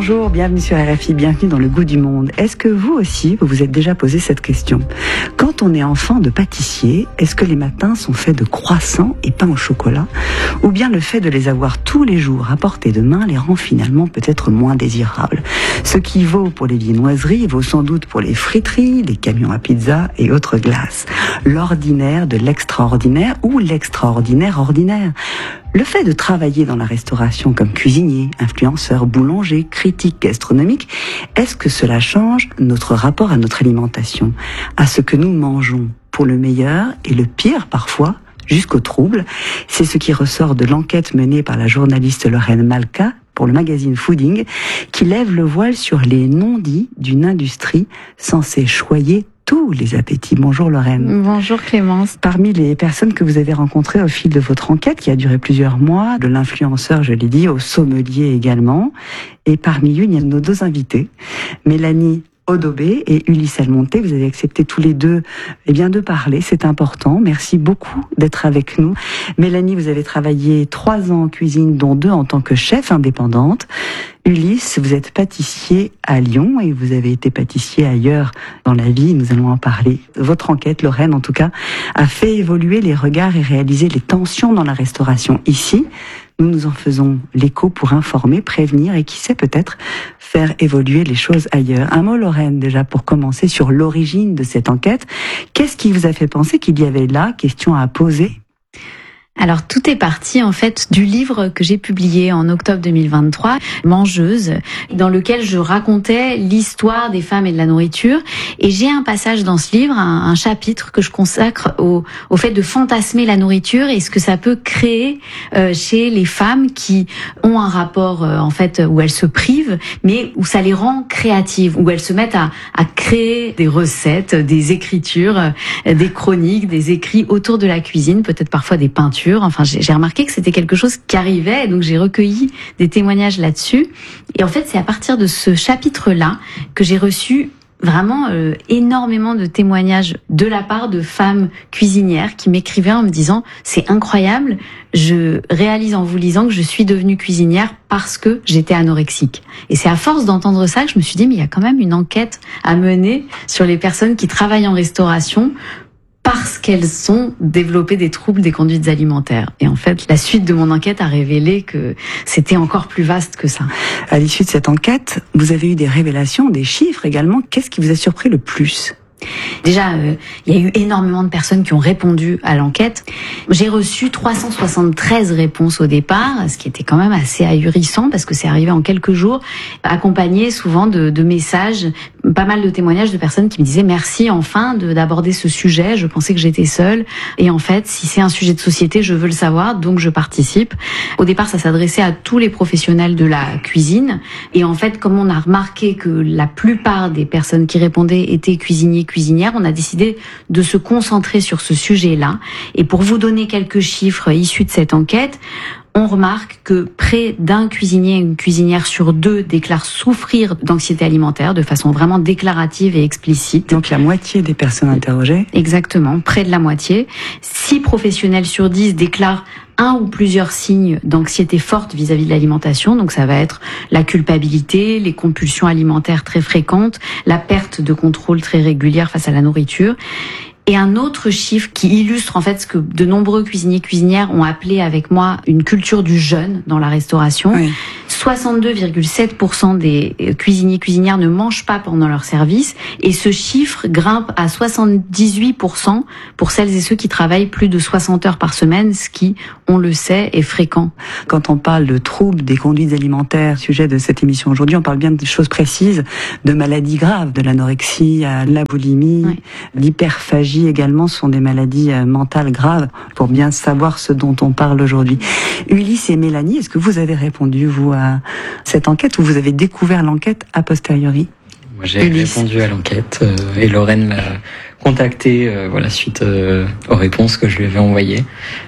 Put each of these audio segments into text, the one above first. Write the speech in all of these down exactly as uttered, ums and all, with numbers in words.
Bonjour, bienvenue sur R F I, bienvenue dans le goût du monde. Est-ce que vous aussi, vous vous êtes déjà posé cette question? Quand on est enfant de pâtissier, est-ce que les matins sont faits de croissants et pain au chocolat? Ou bien le fait de les avoir tous les jours à portée de main les rend finalement peut-être moins désirables? Ce qui vaut pour les viennoiseries vaut sans doute pour les friteries, les camions à pizza et autres glaces. L'ordinaire de l'extraordinaire ou l'extraordinaire ordinaire. Le fait de travailler dans la restauration comme cuisinier, influenceur, boulanger, critique gastronomique, est-ce que cela change notre rapport à notre alimentation, à ce que nous mangeons, pour le meilleur et le pire parfois, jusqu'au trouble? C'est ce qui ressort de l'enquête menée par la journaliste Lorraine Malka pour le magazine Fooding, qui lève le voile sur les non-dits d'une industrie censée choyer tous les appétits. Bonjour Lorraine. Bonjour Clémence. Parmi les personnes que vous avez rencontrées au fil de votre enquête, qui a duré plusieurs mois, de l'influenceur, je l'ai dit, au sommelier également, et parmi eux, il y a nos deux invités, Mélanie Odobé et Ulysse Almonté. Vous avez accepté tous les deux eh bien, de parler, c'est important. Merci beaucoup d'être avec nous. Mélanie, vous avez travaillé trois ans en cuisine, dont deux en tant que chef indépendante. Ulysse, vous êtes pâtissier à Lyon et vous avez été pâtissier ailleurs dans la vie, nous allons en parler. Votre enquête, Lorraine en tout cas, a fait évoluer les regards et réaliser les tensions dans la restauration. Ici, nous nous en faisons l'écho pour informer, prévenir et qui sait peut-être faire évoluer les choses ailleurs. Un mot, Lorraine, déjà pour commencer sur l'origine de cette enquête. Qu'est-ce qui vous a fait penser qu'il y avait là question à poser ? Alors tout est parti en fait du livre que j'ai publié en octobre deux mille vingt-trois, Mangeuse, dans lequel je racontais l'histoire des femmes et de la nourriture. Et j'ai un passage dans ce livre, un, un chapitre que je consacre au, au fait de fantasmer la nourriture et ce que ça peut créer euh, chez les femmes qui ont un rapport euh, en fait où elles se privent, mais où ça les rend créatives, où elles se mettent à, à créer des recettes, des écritures, euh, des chroniques, des écrits autour de la cuisine, peut-être parfois des peintures. Enfin, j'ai, j'ai remarqué que c'était quelque chose qui arrivait, et donc j'ai recueilli des témoignages là-dessus. Et en fait, c'est à partir de ce chapitre-là que j'ai reçu vraiment euh, énormément de témoignages de la part de femmes cuisinières qui m'écrivaient en me disant « C'est incroyable, je réalise en vous lisant que je suis devenue cuisinière parce que j'étais anorexique. » Et c'est à force d'entendre ça que je me suis dit « Mais il y a quand même une enquête à mener sur les personnes qui travaillent en restauration » parce qu'elles ont développé des troubles des conduites alimentaires. Et en fait, la suite de mon enquête a révélé que c'était encore plus vaste que ça. À l'issue de cette enquête, vous avez eu des révélations, des chiffres également. Qu'est-ce qui vous a surpris le plus ? Déjà, euh, il y a eu énormément de personnes qui ont répondu à l'enquête. J'ai reçu trois cent soixante-treize réponses au départ, ce qui était quand même assez ahurissant parce que c'est arrivé en quelques jours, accompagné souvent de, de messages, pas mal de témoignages de personnes qui me disaient merci enfin de, d'aborder ce sujet, je pensais que j'étais seule et en fait, si c'est un sujet de société, je veux le savoir, donc je participe. Au départ, ça s'adressait à tous les professionnels de la cuisine et en fait, comme on a remarqué que la plupart des personnes qui répondaient étaient cuisiniers, cuisinière, on a décidé de se concentrer sur ce sujet-là. Et pour vous donner quelques chiffres issus de cette enquête, on remarque que près d'un cuisinier et une cuisinière sur deux déclarent souffrir d'anxiété alimentaire de façon vraiment déclarative et explicite. Donc la moitié des personnes interrogées ? Exactement, près de la moitié. Six professionnels sur dix déclarent un ou plusieurs signes d'anxiété forte vis-à-vis de l'alimentation. Donc ça va être la culpabilité, les compulsions alimentaires très fréquentes, la perte de contrôle très régulière face à la nourriture. Et un autre chiffre qui illustre en fait ce que de nombreux cuisiniers cuisinières ont appelé avec moi une culture du jeûne dans la restauration. Oui. soixante-deux virgule sept pour cent des cuisiniers cuisinières ne mangent pas pendant leur service et ce chiffre grimpe à soixante-dix-huit pour cent pour celles et ceux qui travaillent plus de soixante heures par semaine, ce qui, on le sait, est fréquent. Quand on parle de troubles des conduites alimentaires, sujet de cette émission aujourd'hui, on parle bien de choses précises, de maladies graves, de l'anorexie à la boulimie, oui. L'hyperphagie également sont des maladies mentales graves pour bien savoir ce dont on parle aujourd'hui. Ulysse et Mélanie, est-ce que vous avez répondu, vous, à cette enquête ou vous avez découvert l'enquête a posteriori ? Moi, j'ai Ulysse. répondu à l'enquête euh, et Lorraine m'a contacté euh, voilà, suite euh, aux réponses que je lui avais envoyées.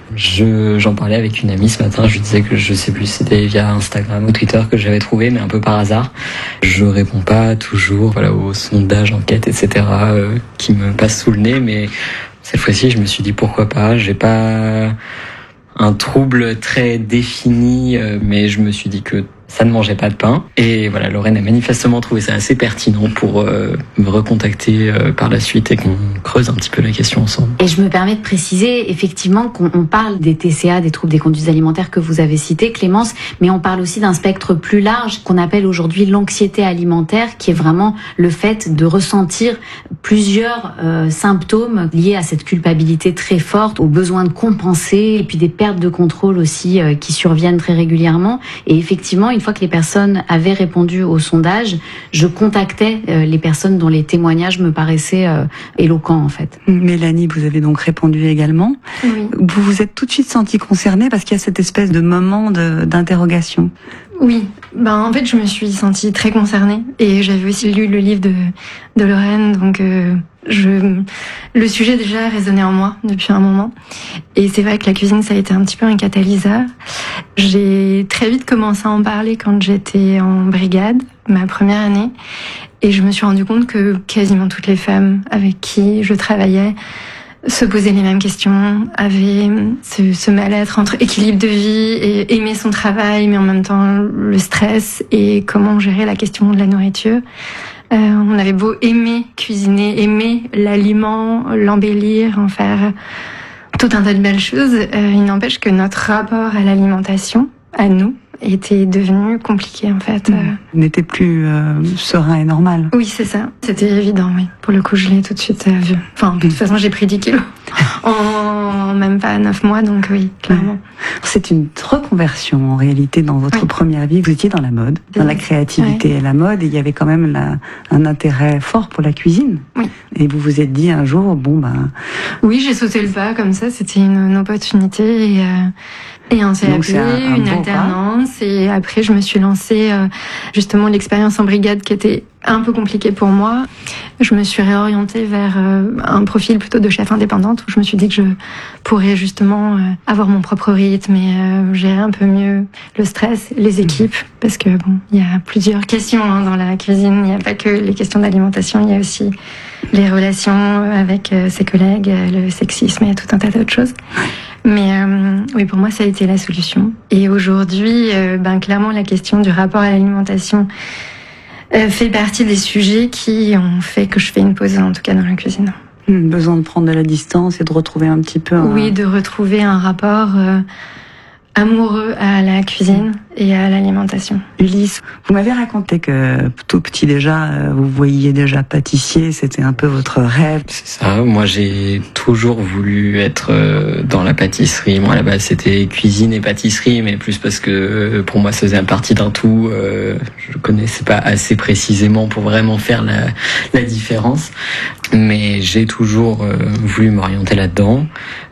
Je, j'en parlais avec une amie ce matin, je lui disais que je sais plus si c'était via Instagram ou Twitter que j'avais trouvé, mais un peu par hasard. Je réponds pas toujours voilà, aux sondages, enquêtes, et cetera euh, qui me passent sous le nez, mais cette fois-ci, je me suis dit pourquoi pas. J'ai pas un trouble très défini, euh, mais je me suis dit que ça ne mangeait pas de pain. Et voilà, Lorraine a manifestement trouvé ça assez pertinent pour euh, me recontacter euh, par la suite et qu'on creuse un petit peu la question ensemble. Et je me permets de préciser effectivement qu'on on parle des T C A, des troubles des conduites alimentaires que vous avez cités, Clémence, mais on parle aussi d'un spectre plus large qu'on appelle aujourd'hui l'anxiété alimentaire, qui est vraiment le fait de ressentir plusieurs euh, symptômes liés à cette culpabilité très forte, au besoin de compenser, et puis des pertes de contrôle aussi euh, qui surviennent très régulièrement. Et effectivement, une fois que les personnes avaient répondu au sondage, je contactais euh, les personnes dont les témoignages me paraissaient euh, éloquents en fait. Mélanie, vous avez donc répondu également. Oui. Vous vous êtes tout de suite sentie concernée parce qu'il y a cette espèce de moment de, d'interrogation. Oui, ben en fait je me suis sentie très concernée et j'avais aussi lu le livre de de Lorraine, donc euh, je le sujet déjà résonnait en moi depuis un moment et c'est vrai que la cuisine ça a été un petit peu un catalyseur. J'ai très vite commencé à en parler quand j'étais en brigade, ma première année, et je me suis rendu compte que quasiment toutes les femmes avec qui je travaillais se poser les mêmes questions, avait ce, ce mal-être entre équilibre de vie et aimer son travail, mais en même temps le stress et comment gérer la question de la nourriture. Euh, on avait beau aimer cuisiner, aimer l'aliment, l'embellir, en faire tout un tas de belles choses, euh, il n'empêche que notre rapport à l'alimentation, à nous, était devenu compliqué en fait. Mmh. N'était plus euh, serein et normal. Oui, c'est ça. C'était évident, oui. Pour le coup, je l'ai tout de suite euh, vu. Enfin, de toute façon, j'ai pris dix kilos en même pas neuf mois, donc oui, clairement. C'est une reconversion en réalité dans votre oui. première vie. Vous étiez dans la mode, dans la créativité oui. et la mode, et il y avait quand même la, un intérêt fort pour la cuisine. Oui. Et vous vous êtes dit un jour, bon ben... Oui, j'ai sauté le pas comme ça, c'était une, une opportunité et... Euh... Et un C A P, un, un une alternance, pas. Et après je me suis lancée euh, justement l'expérience en brigade qui était un peu compliquée pour moi. Je me suis réorientée vers euh, un profil plutôt de chef indépendante où je me suis dit que je pourrais justement euh, avoir mon propre rythme et euh, gérer un peu mieux le stress, les équipes, mmh. parce que bon, il y a plusieurs questions hein, dans la cuisine. Il n'y a pas que les questions d'alimentation, il y a aussi les relations avec euh, ses collègues, le sexisme et tout un tas d'autres choses. Mais euh, oui, pour moi, ça a été la solution. Et aujourd'hui, euh, ben clairement, la question du rapport à l'alimentation euh, fait partie des sujets qui ont fait que je fais une pause, en tout cas dans la cuisine. Mmh, besoin de prendre de la distance et de retrouver un petit peu... Un... Oui, de retrouver un rapport euh, amoureux à la cuisine et à l'alimentation. Ulysse, vous m'avez raconté que tout petit déjà, vous voyiez déjà pâtissier, c'était un peu votre rêve. C'est ça, moi j'ai toujours voulu être dans la pâtisserie. Moi à la base c'était cuisine et pâtisserie, mais plus parce que pour moi ça faisait partie d'un tout. Je connaissais pas assez précisément pour vraiment faire la, la différence. Mais j'ai toujours voulu m'orienter là-dedans.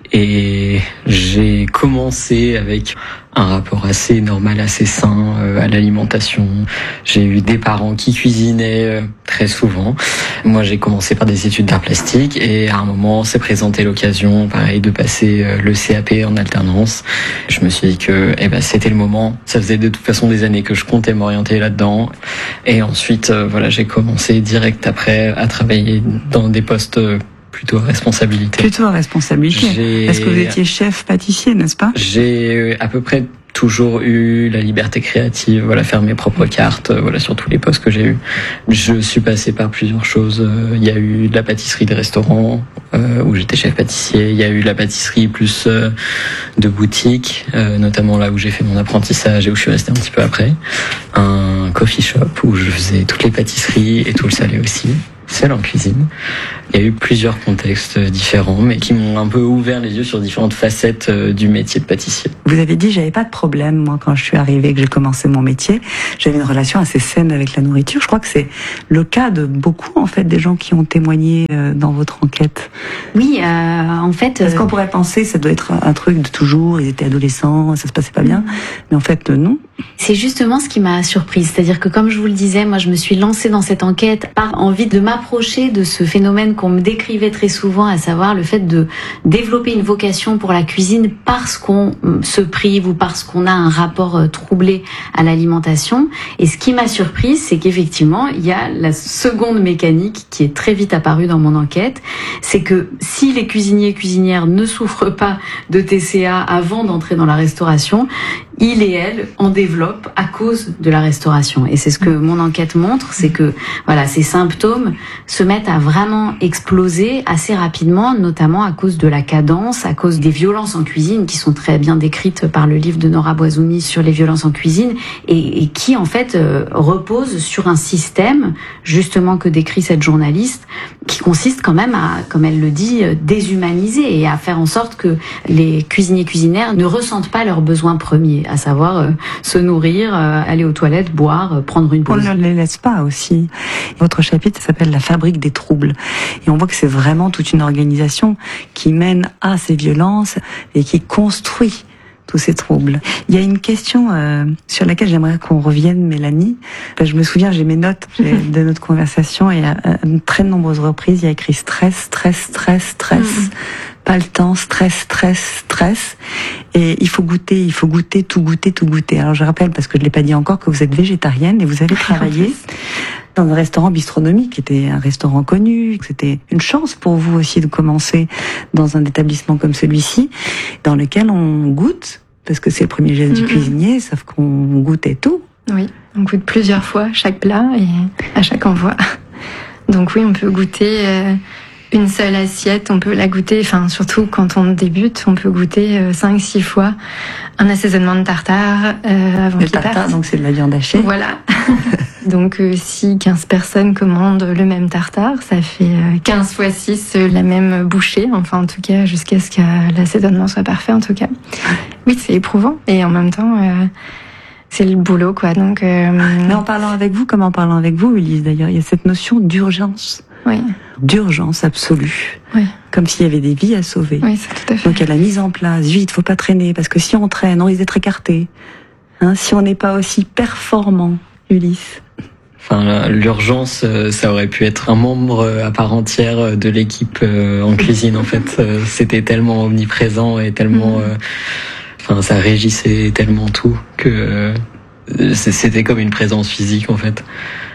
Et j'ai commencé avec un rapport assez normal, assez sain euh, à l'alimentation. J'ai eu des parents qui cuisinaient euh, très souvent. Moi, j'ai commencé par des études d'art plastique et à un moment, s'est présenté l'occasion, pareil, de passer euh, le C A P en alternance. Je me suis dit que eh ben, c'était le moment. Ça faisait de toute façon des années que je comptais m'orienter là-dedans. Et ensuite, euh, voilà, j'ai commencé direct après à travailler dans des postes euh, plutôt à responsabilité. Plutôt à responsabilité. J'ai... Est-ce que vous étiez chef pâtissier, n'est-ce pas ? J'ai à peu près toujours eu la liberté créative, voilà, faire mes propres cartes, voilà, sur tous les postes que j'ai eus. Je suis passé par plusieurs choses. Il y a eu de la pâtisserie de restaurant, euh, où j'étais chef pâtissier. Il y a eu la pâtisserie plus euh, de boutique, euh, notamment là où j'ai fait mon apprentissage et où je suis resté un petit peu après. Un coffee shop où je faisais toutes les pâtisseries et tout le salé aussi. Seul en cuisine. Il y a eu plusieurs contextes différents, mais qui m'ont un peu ouvert les yeux sur différentes facettes du métier de pâtissier. Vous avez dit, j'avais pas de problème, moi, quand je suis arrivée, que j'ai commencé mon métier. J'avais une relation assez saine avec la nourriture. Je crois que c'est le cas de beaucoup, en fait, des gens qui ont témoigné dans votre enquête. Oui, euh, en fait... Parce qu'on pourrait penser, ça doit être un truc de toujours, ils étaient adolescents, ça se passait pas bien. Mais en fait, non. C'est justement ce qui m'a surprise. C'est-à-dire que, comme je vous le disais, moi, je me suis lancée dans cette enquête par envie de m'approprier rapprocher de ce phénomène qu'on me décrivait très souvent, à savoir le fait de développer une vocation pour la cuisine parce qu'on se prive ou parce qu'on a un rapport troublé à l'alimentation. Et ce qui m'a surprise, c'est qu'effectivement, il y a la seconde mécanique qui est très vite apparue dans mon enquête, c'est que si les cuisiniers et cuisinières ne souffrent pas de T C A avant d'entrer dans la restauration, ils et elles en développent à cause de la restauration. Et c'est ce que mon enquête montre, c'est que voilà, ces symptômes se mettent à vraiment exploser assez rapidement, notamment à cause de la cadence, à cause des violences en cuisine qui sont très bien décrites par le livre de Nora Boisoumi sur les violences en cuisine et, et qui en fait euh, reposent sur un système justement que décrit cette journaliste qui consiste quand même à, comme elle le dit, déshumaniser et à faire en sorte que les cuisiniers cuisinières ne ressentent pas leurs besoins premiers, à savoir euh, se nourrir, euh, aller aux toilettes, boire, euh, prendre une pause. On ne les laisse pas aussi. Votre chapitre s'appelle La fabrique des troubles. Et on voit que c'est vraiment toute une organisation qui mène à ces violences et qui construit tous ces troubles. Il y a une question euh, sur laquelle j'aimerais qu'on revienne, Mélanie. Je me souviens, j'ai mes notes j'ai, de notre conversation et à, à de très nombreuses reprises, il y a écrit stress, stress, stress, stress. Mmh. Pas le temps, stress, stress, stress. Et il faut goûter, il faut goûter, tout goûter, tout goûter. Alors je rappelle, parce que je ne l'ai pas dit encore, que vous êtes végétarienne et vous avez travaillé dans un restaurant bistronomique, qui était un restaurant connu. C'était une chance pour vous aussi de commencer dans un établissement comme celui-ci, dans lequel on goûte, parce que c'est le premier geste mmh. du cuisinier, sauf qu'on goûtait tout. Oui, on goûte plusieurs fois chaque plat et à chaque envoi. Donc oui, on peut goûter euh, une seule assiette, on peut la goûter, enfin surtout quand on débute, on peut goûter euh, cinq, six fois un assaisonnement de tartare euh, avant qu'il parte. Le tartare, donc c'est de la viande hachée. Voilà. Donc euh, si quinze personnes commandent le même tartare, ça fait euh, quinze fois six euh, la même bouchée, enfin en tout cas jusqu'à ce que l'assaisonnement soit parfait en tout cas. Oui, c'est éprouvant et en même temps euh, c'est le boulot quoi. Donc euh... Mais en parlant avec vous, comme en parlant avec vous, Ulysse d'ailleurs, il y a cette notion d'urgence. Oui. D'urgence absolue. Oui. Comme s'il y avait des vies à sauver. Oui, c'est tout à fait. Donc il y a la mise en place, vite, faut pas traîner, parce que si on traîne, on risque d'être écarté. Hein, si on n'est pas aussi performant, Ulysse. Enfin, l'urgence, ça aurait pu être un membre à part entière de l'équipe en cuisine. En fait, c'était tellement omniprésent et tellement, mmh. enfin, ça régissait tellement tout que c'était comme une présence physique en fait.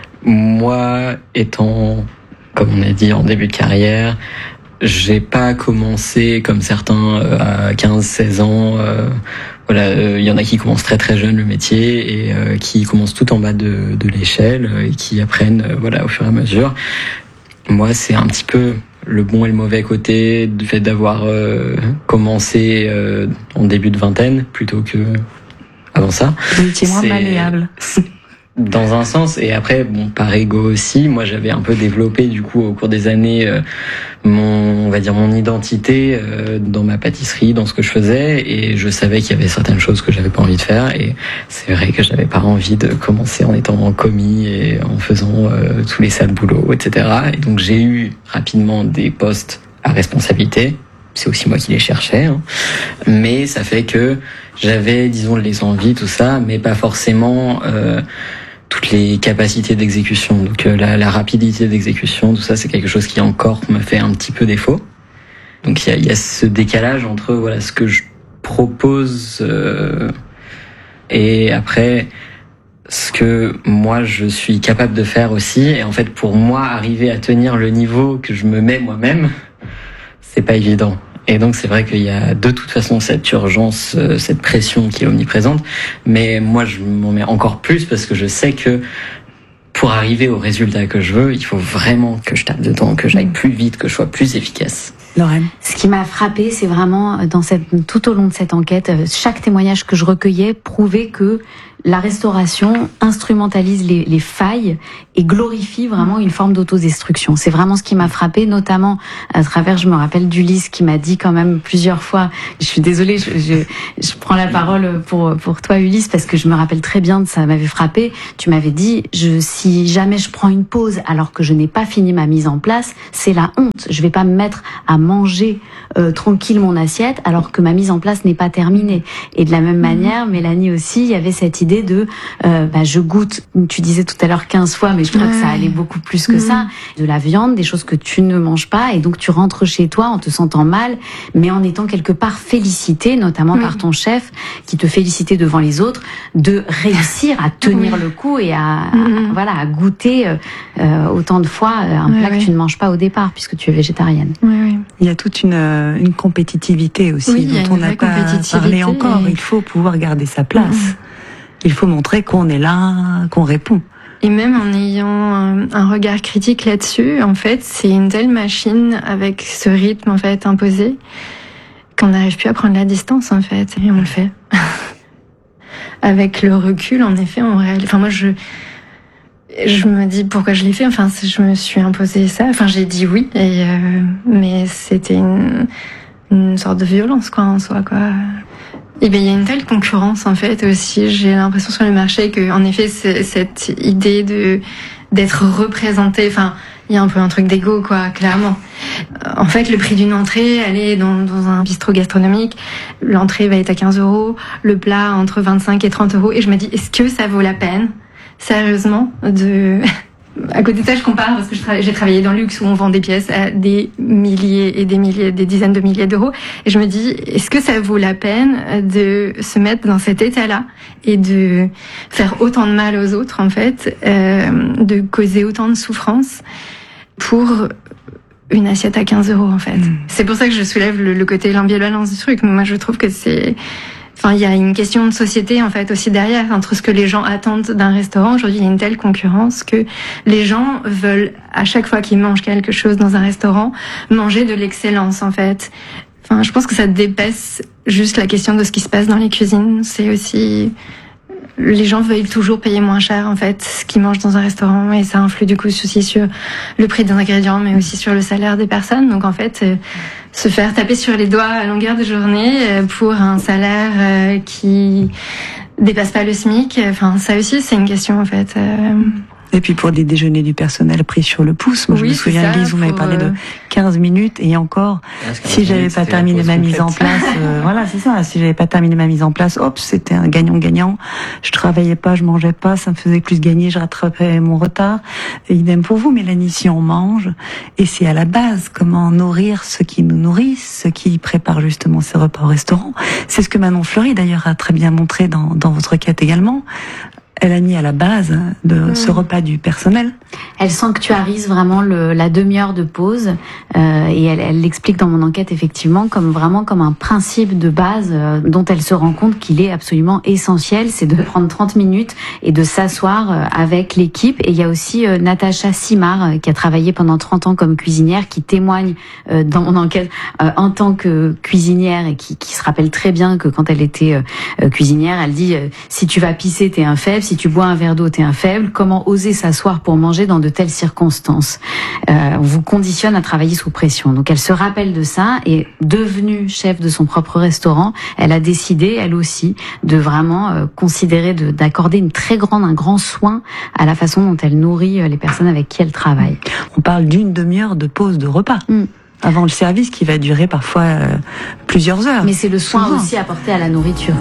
Moi, étant, comme on a dit, en début de carrière, j'ai pas commencé comme certains à quinze seize ans. Euh, voilà, il euh, y en a qui commencent très très jeunes le métier et euh, qui commencent tout en bas de, de l'échelle et qui apprennent euh, voilà au fur et à mesure. Moi, c'est un petit peu le bon et le mauvais côté du fait d'avoir euh, commencé euh, en début de vingtaine plutôt que avant ça. Vous étiez moins malléable. Dans un sens, et après, bon, par ego aussi, moi j'avais un peu développé du coup au cours des années euh, mon, on va dire mon identité euh, dans ma pâtisserie, dans ce que je faisais, et je savais qu'il y avait certaines choses que j'avais pas envie de faire, et c'est vrai que j'avais pas envie de commencer en étant en commis et en faisant euh, tous les sales boulots, et cetera. Et donc j'ai eu rapidement des postes à responsabilité. C'est aussi moi qui les cherchais, hein. Mais ça fait que j'avais, disons, les envies, tout ça, mais pas forcément euh, toutes les capacités d'exécution. Donc euh, la, la rapidité d'exécution, tout ça, c'est quelque chose qui encore me fait un petit peu défaut. Donc il y a, y a ce décalage entre voilà ce que je propose euh, et après ce que moi je suis capable de faire aussi. Et en fait, pour moi, arriver à tenir le niveau que je me mets moi-même, c'est pas évident. Et donc c'est vrai qu'il y a de toute façon cette urgence, euh, cette pression qui est omniprésente, mais moi je m'en mets encore plus parce que je sais que pour arriver au résultat que je veux, il faut vraiment que je tape dedans, que j'aille plus vite, que je sois plus efficace. Lorraine. Ce qui m'a frappé, c'est vraiment dans cette, tout au long de cette enquête, chaque témoignage que je recueillais prouvait que la restauration instrumentalise les, les failles et glorifie vraiment une forme d'autodestruction. C'est vraiment ce qui m'a frappé, notamment à travers, je me rappelle d'Ulysse qui m'a dit quand même plusieurs fois, je suis désolée, je, je, je prends la parole pour, pour toi Ulysse, parce que je me rappelle très bien de ça, m'avait frappé. Tu m'avais dit, je, si jamais je prends une pause alors que je n'ai pas fini ma mise en place, c'est la honte. Je vais pas me mettre à manger euh, tranquille mon assiette alors que ma mise en place n'est pas terminée. Et de la même manière, Mélanie aussi, il y avait cette idée idée de euh, bah, je goûte, tu disais tout à l'heure quinze fois, mais je crois ouais. que ça allait beaucoup plus que mmh. ça, de la viande, des choses que tu ne manges pas, et donc tu rentres chez toi en te sentant mal, mais en étant quelque part félicité, notamment oui. par ton chef, qui te félicitait devant les autres, de réussir à tenir oui. le coup et à, mmh. à voilà à goûter euh, autant de fois un ouais, plat ouais. que tu ne manges pas au départ, puisque tu es végétarienne. Oui, oui. Il y a toute une, une compétitivité aussi oui, dont on n'a pas parlé encore. Et... Il faut pouvoir garder sa place. Mmh. Il faut montrer qu'on est là, qu'on répond. Et même en ayant un, un regard critique là-dessus, en fait, c'est une telle machine avec ce rythme en fait imposé qu'on n'arrive plus à prendre la distance en fait, et on le fait. Avec le recul, en effet, en réalité. Enfin, moi, je je me dis pourquoi je l'ai fait. Enfin, je me suis imposé ça. Enfin, j'ai dit oui, et euh, mais c'était une une sorte de violence quoi en soi quoi. Et bien il y a une telle concurrence en fait aussi, j'ai l'impression sur le marché que en effet c'est, cette idée de d'être représenté, enfin il y a un peu un truc d'ego quoi, clairement. En fait le prix d'une entrée, elle est dans, dans un bistrot gastronomique, l'entrée va être à quinze euros, le plat entre vingt-cinq et trente euros, et je me dis est-ce que ça vaut la peine sérieusement de... À côté de ça, je compare parce que je tra- j'ai travaillé dans le luxe où on vend des pièces à des milliers et des milliers, des dizaines de milliers d'euros. Et je me dis, est-ce que ça vaut la peine de se mettre dans cet état-là et de faire autant de mal aux autres, en fait, euh, de causer autant de souffrance pour une assiette à quinze euros, en fait. Mmh. C'est pour ça que je soulève le, le côté l'ambivalence du truc. Moi, je trouve que c'est... Enfin, il y a une question de société en fait aussi derrière entre ce que les gens attendent d'un restaurant. Aujourd'hui, il y a une telle concurrence que les gens veulent à chaque fois qu'ils mangent quelque chose dans un restaurant manger de l'excellence en fait. Enfin, je pense que ça dépasse juste la question de ce qui se passe dans les cuisines. C'est aussi les gens veulent toujours payer moins cher en fait ce qu'ils mangent dans un restaurant, et ça influe du coup aussi sur le prix des ingrédients mais aussi sur le salaire des personnes. Donc en fait euh, se faire taper sur les doigts à longueur de journée euh, pour un salaire euh, qui dépasse pas le SMIC, enfin ça aussi c'est une question en fait. Euh... Et puis pour des déjeuners du personnel pris sur le pouce. Moi, oui, je me souviens, Lise, vous m'avez parlé de quinze minutes, et encore, si j'avais pas terminé ma mise en place, euh, voilà, c'est ça, si j'avais pas terminé ma mise en place, hop, c'était un gagnant-gagnant. Je travaillais pas, je mangeais pas, ça me faisait plus gagner, je rattrapais mon retard. Et idem pour vous, Mélanie, si on mange, et c'est à la base, comment nourrir ceux qui nous nourrissent, ceux qui préparent justement ces repas au restaurant. C'est ce que Manon Fleury, d'ailleurs, a très bien montré dans, dans votre quête également. Elle a mis à la base de mmh. ce repas du personnel. Elle sanctuarise vraiment le, la demi-heure de pause euh, et elle, elle l'explique dans mon enquête effectivement comme vraiment comme un principe de base euh, dont elle se rend compte qu'il est absolument essentiel, c'est de prendre trente minutes et de s'asseoir euh, avec l'équipe. Et il y a aussi euh, Natacha Simard euh, qui a travaillé pendant trente ans comme cuisinière, qui témoigne euh, dans mon enquête euh, en tant que cuisinière, et qui, qui se rappelle très bien que quand elle était euh, cuisinière, elle dit euh, si tu vas pisser t'es un faible, si tu bois un verre d'eau t'es un faible, comment oser s'asseoir pour manger dans de telles circonstances. Euh, on vous conditionne à travailler sous pression. Donc elle se rappelle de ça, et devenue chef de son propre restaurant, elle a décidé, elle aussi, de vraiment euh, considérer, de, d'accorder une très grande, un grand soin à la façon dont elle nourrit les personnes avec qui elle travaille. On parle d'une demi-heure de pause de repas. Mm. Avant le service qui va durer parfois euh, plusieurs heures. Mais c'est le soin souvent aussi apporté à la nourriture.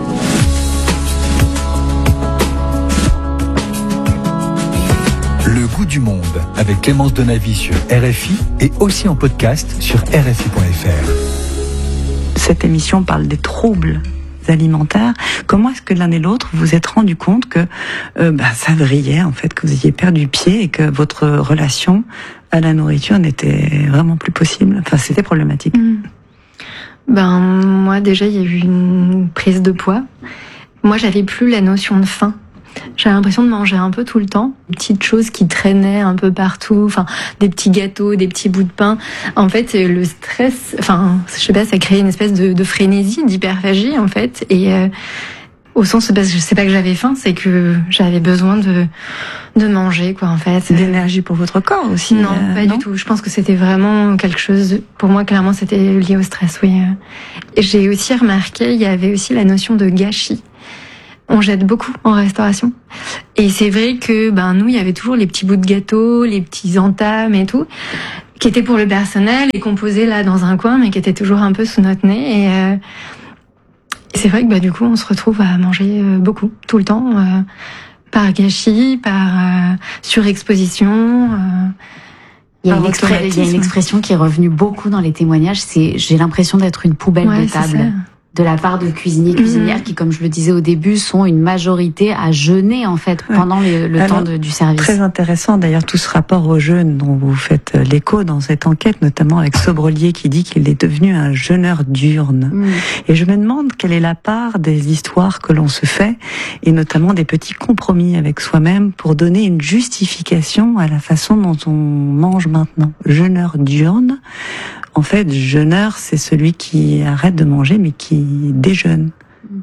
Le goût du monde avec Clémence Donavi sur R F I et aussi en podcast sur R F I point F R. Cette émission parle des troubles alimentaires. Comment est-ce que l'un et l'autre vous vous êtes rendu compte que euh, bah, ça vrillait en fait, que vous ayez perdu pied et que votre relation à la nourriture n'était vraiment plus possible? Enfin, c'était problématique. Mmh. Ben moi déjà il y a eu une prise de poids. Moi j'avais plus la notion de faim. J'avais l'impression de manger un peu tout le temps, des petites choses qui traînaient un peu partout, enfin des petits gâteaux, des petits bouts de pain. En fait, le stress, enfin je sais pas, ça créait une espèce de, de frénésie, d'hyperphagie en fait. Et euh, au sens, c'est parce que je sais pas que j'avais faim, c'est que j'avais besoin de de manger quoi en fait. D'énergie pour votre corps aussi. Non, euh, pas non du tout. Je pense que c'était vraiment quelque chose. Pour moi, clairement, c'était lié au stress. Oui. Et j'ai aussi remarqué, il y avait aussi la notion de gâchis. On jette beaucoup en restauration. Et c'est vrai que, ben, nous, il y avait toujours les petits bouts de gâteau, les petits entames et tout, qui étaient pour le personnel et qu'on posait là dans un coin, mais qui étaient toujours un peu sous notre nez. Et, euh, Et c'est vrai que bah, du coup, on se retrouve à manger euh, beaucoup, tout le temps, euh, par gâchis, par euh, surexposition. Euh, il, y a une expre- il y a une expression qui est revenue beaucoup dans les témoignages, c'est « j'ai l'impression d'être une poubelle ouais, de table ». De la part de cuisiniers, cuisinières mmh. qui, comme je le disais au début, sont une majorité à jeûner en fait ouais. pendant le, le Alors, temps de, du service. Très intéressant d'ailleurs tout ce rapport au jeûne dont vous faites l'écho dans cette enquête, notamment avec Sobrelier qui dit qu'il est devenu un jeûneur diurne. Mmh. Et je me demande quelle est la part des histoires que l'on se fait et notamment des petits compromis avec soi-même pour donner une justification à la façon dont on mange maintenant. Jeûneur diurne. En fait, jeûneur, c'est celui qui arrête de manger, mais qui déjeune,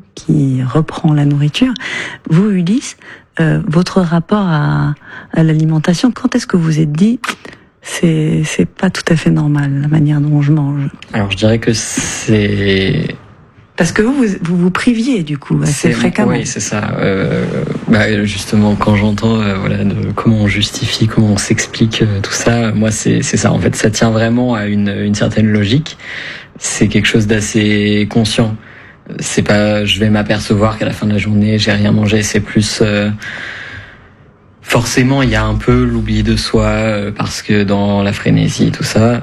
qui reprend la nourriture. Vous, Ulysse, euh, votre rapport à, à l'alimentation, quand est-ce que vous vous êtes dit, c'est c'est pas tout à fait normal la manière dont je mange? Alors, je dirais que c'est... Parce que vous, vous vous, vous priviez du coup assez c'est, fréquemment. Oui, c'est ça. Euh, bah, justement, quand j'entends euh, voilà de comment on justifie, comment on s'explique euh, tout ça, moi c'est c'est ça. En fait, ça tient vraiment à une une certaine logique. C'est quelque chose d'assez conscient. C'est pas, je vais m'apercevoir qu'à la fin de la journée j'ai rien mangé. C'est plus euh, forcément il y a un peu l'oubli de soi euh, parce que dans la frénésie tout ça.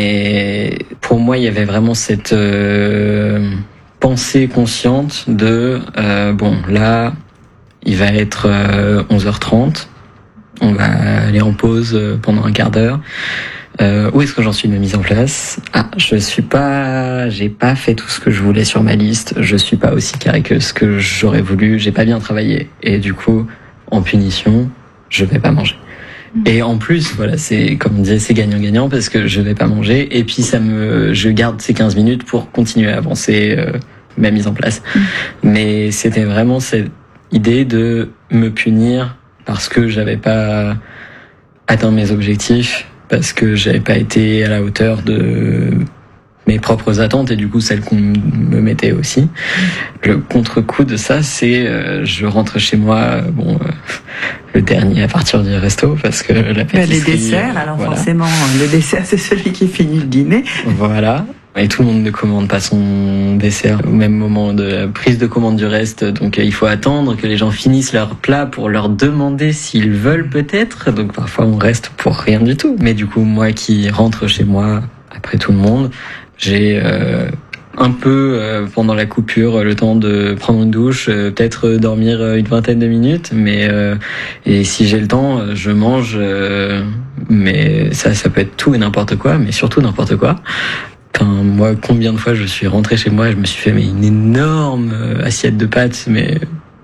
Mais pour moi, il y avait vraiment cette euh, pensée consciente de euh, bon là il va être euh, onze heures trente, on va aller en pause euh, pendant un quart d'heure. Euh, où est-ce que j'en suis de ma mise en place? Ah, je suis pas, j'ai pas fait tout ce que je voulais sur ma liste. Je suis pas aussi carré que ce que j'aurais voulu. J'ai pas bien travaillé et du coup, en punition, je vais pas manger. Mmh. Et en plus, voilà, c'est comme on disait, c'est gagnant-gagnant parce que je vais pas manger et puis ça me, je garde ces quinze minutes pour continuer à avancer euh, ma mise en place. Mmh. Mais c'était vraiment cette idée de me punir parce que j'avais pas atteint mes objectifs, parce que j'avais pas été à la hauteur de mes propres attentes et du coup celles qu'on me mettait aussi. Le contre-coup de ça, c'est euh, je rentre chez moi, bon, euh, le dernier à partir du resto parce que la pâtisserie... Les desserts, alors voilà. Forcément, le dessert c'est celui qui finit le dîner. Voilà. Et tout le monde ne commande pas son dessert au même moment de la prise de commande du reste. Donc il faut attendre que les gens finissent leur plat pour leur demander s'ils veulent peut-être. Donc parfois on reste pour rien du tout. Mais du coup, moi qui rentre chez moi après tout le monde, j'ai euh, un peu euh, pendant la coupure le temps de prendre une douche, euh, peut-être dormir une vingtaine de minutes. Mais euh, et si j'ai le temps, je mange. Euh, mais ça, ça peut être tout et n'importe quoi, mais surtout n'importe quoi. Enfin, moi, combien de fois je suis rentré chez moi et je me suis fait mais une énorme assiette de pâtes, mais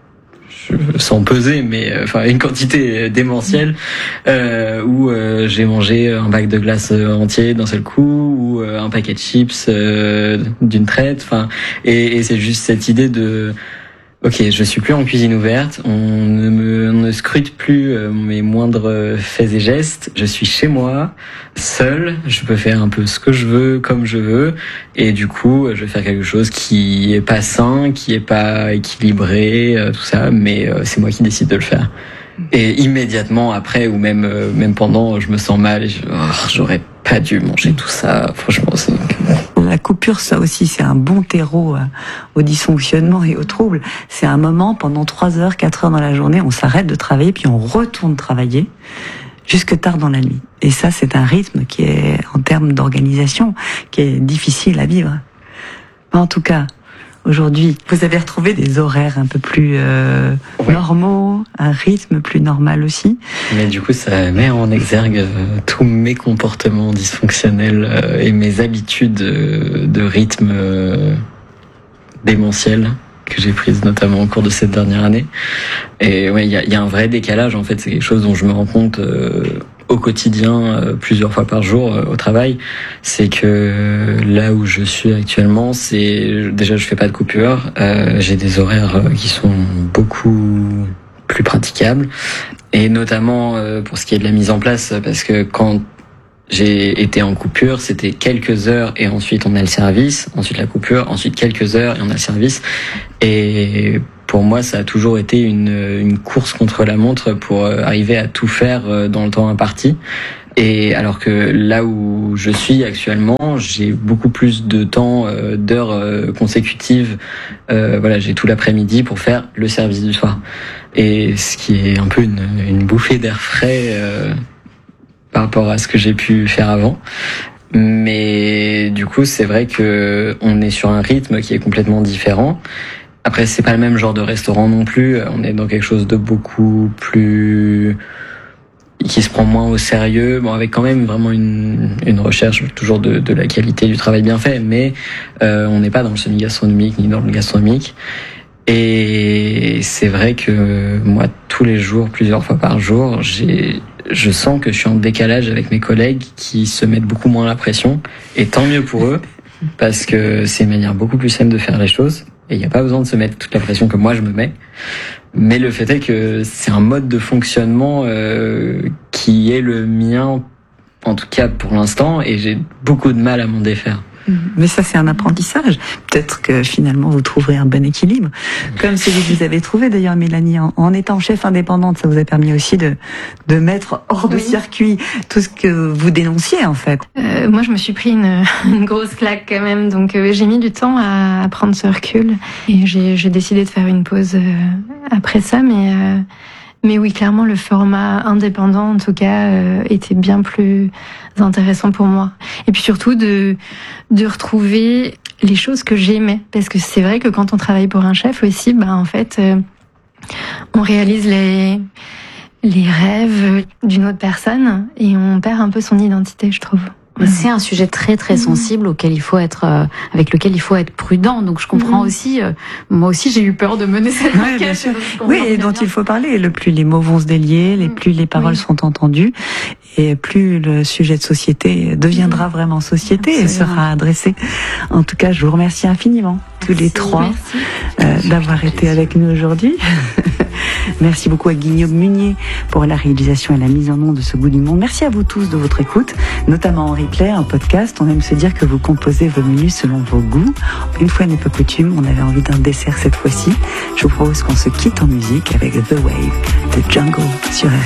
je, sans peser, mais enfin une quantité démentielle, euh, où euh, j'ai mangé un bac de glace entier d'un seul coup, ou euh, un paquet de chips euh, d'une traite. Enfin, et, et c'est juste cette idée de ok, je suis plus en cuisine ouverte, on ne me on ne scrute plus euh, mes moindres faits et gestes, je suis chez moi, seul, je peux faire un peu ce que je veux, comme je veux, et du coup, je vais faire quelque chose qui est pas sain, qui est pas équilibré, euh, tout ça, mais euh, c'est moi qui décide de le faire. Et immédiatement après, ou même euh, même pendant, je me sens mal, et je, oh, j'aurais pas dû manger tout ça, franchement, c'est... La coupure, ça aussi, c'est un bon terreau au dysfonctionnement et au trouble. C'est un moment, pendant trois heures, quatre heures dans la journée, on s'arrête de travailler, puis on retourne travailler jusque tard dans la nuit. Et ça, c'est un rythme qui est, en termes d'organisation, qui est difficile à vivre. En tout cas, aujourd'hui, vous avez retrouvé des horaires un peu plus euh, ouais. normaux, un rythme plus normal aussi. Mais du coup, ça met en exergue euh, tous mes comportements dysfonctionnels euh, et mes habitudes euh, de rythme euh, démentiel que j'ai prises notamment au cours de cette dernière année. Et ouais, il y a, y a un vrai décalage, en fait, c'est quelque chose dont je me rends compte euh, au quotidien, euh, plusieurs fois par jour euh, au travail. C'est que là où je suis actuellement, c'est déjà je fais pas de coupure, euh, j'ai des horaires euh, qui sont beaucoup plus praticables, et notamment euh, pour ce qui est de la mise en place, parce que quand j'ai été en coupure, c'était quelques heures et ensuite on a le service, ensuite la coupure, ensuite quelques heures et on a le service. Et pour moi, ça a toujours été une, une course contre la montre pour arriver à tout faire dans le temps imparti. Et alors que là où je suis actuellement, j'ai beaucoup plus de temps, euh, d'heures euh, consécutives. Euh, voilà, j'ai tout l'après-midi pour faire le service du soir. Et ce qui est un peu une, une bouffée d'air frais euh, par rapport à ce que j'ai pu faire avant. Mais du coup, c'est vrai que on est sur un rythme qui est complètement différent. Après, c'est pas le même genre de restaurant non plus. On est dans quelque chose de beaucoup plus qui se prend moins au sérieux, bon avec quand même vraiment une, une recherche toujours de, de la qualité du travail bien fait, mais euh, on n'est pas dans le semi-gastronomique ni dans le gastronomique. Et c'est vrai que moi, tous les jours, plusieurs fois par jour, j'ai, je sens que je suis en décalage avec mes collègues qui se mettent beaucoup moins la pression, et tant mieux pour eux, parce que c'est une manière beaucoup plus saine de faire les choses, et il n'y a pas besoin de se mettre toute la pression que moi je me mets. Mais le fait est que c'est un mode de fonctionnement euh, qui est le mien, en tout cas pour l'instant, et j'ai beaucoup de mal à m'en défaire. Mais ça, c'est un apprentissage. Peut-être que finalement, vous trouverez un bon équilibre. Comme celui que vous avez trouvé d'ailleurs, Mélanie, en, en étant chef indépendante, ça vous a permis aussi de, de mettre hors de oui. circuit tout ce que vous dénonciez, en fait. Euh, moi, je me suis pris une, une grosse claque quand même. Donc, euh, j'ai mis du temps à, à prendre ce recul. Et j'ai, j'ai décidé de faire une pause euh, après ça. Mais, euh, mais oui, clairement, le format indépendant, en tout cas, euh, était bien plus intéressant pour moi. Et puis surtout, de, de retrouver les choses que j'aimais. Parce que c'est vrai que quand on travaille pour un chef aussi, bah, en fait, euh, on réalise les, les rêves d'une autre personne et on perd un peu son identité, je trouve. C'est un sujet très très sensible auquel il faut être, euh, avec lequel il faut être prudent. Donc je comprends mmh. aussi. Euh, moi aussi j'ai eu peur de mener cette ouais, enquête. Oui, et dont bien. Il faut parler. Le plus les mots vont se délier, les plus les paroles oui. sont entendues, et plus le sujet de société deviendra mmh. vraiment société Absolument. Et sera adressé. En tout cas, je vous remercie infiniment tous Merci, les trois euh, d'avoir été avec nous aujourd'hui. Merci beaucoup à Guillaume Munier pour la réalisation et la mise en onde de ce Goût du Monde. Merci à vous tous de votre écoute, notamment en replay, en podcast. On aime se dire que vous composez vos menus selon vos goûts. Une fois n'est pas coutume, on avait envie d'un dessert cette fois-ci. Je vous propose qu'on se quitte en musique avec The Wave de Jungle sur R F I.